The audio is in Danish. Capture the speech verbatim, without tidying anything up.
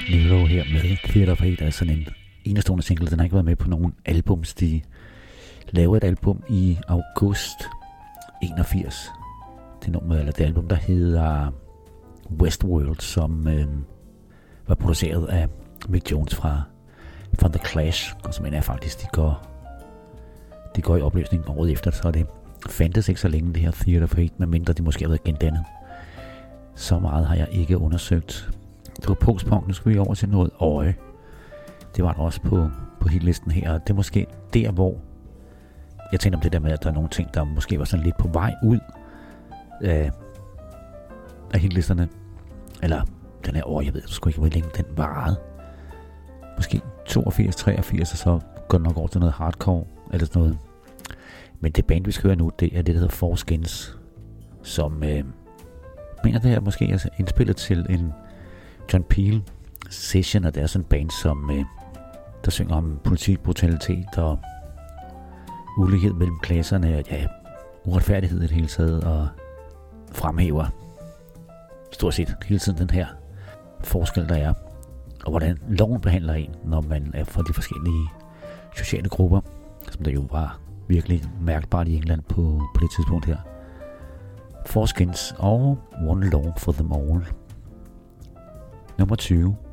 Nero her med Theater of Hate er sådan en enestående single. Den har ikke været med på nogen albums. De lavede et album i august enogfirs. Det nummer, eller det album, der hedder Westworld, som øh, var produceret af Mick Jones fra, fra The Clash, og som er faktisk, de går, de går i opløsning året efter, så det fandtes ikke så længe, det her Theater of Hate, medmindre de måske har været gendannet. Så meget har jeg ikke undersøgt. Det var postpunk, nu skal vi over til noget øje. Det var der også på, på hitlisten her, og det er måske der, hvor jeg tænker om det der med, at der er nogle ting, der måske var sådan lidt på vej ud af, af hitlisterne. Eller den her år, jeg ved sgu ikke, hvor længe den varede. Måske toogfirs, treogfirs, og så går den nok over til noget hardcore, eller sådan noget. Men det band, vi skal høre nu, det er det, der hedder Foreskins, som øh, mener det her måske er indspillet til en John Peel session, og det er sådan en band, som øh, der synger om politik, brutalitet og ulighed mellem klasserne, og ja, uretfærdighed i det hele taget, og fremhæver stort set hele tiden den her forskel, der er, og hvordan loven behandler en, når man er fra de forskellige sociale grupper, som der jo var virkelig mærkbart i England på, på det tidspunkt her. Foreskins og One Law for Them All. Nummer tyve.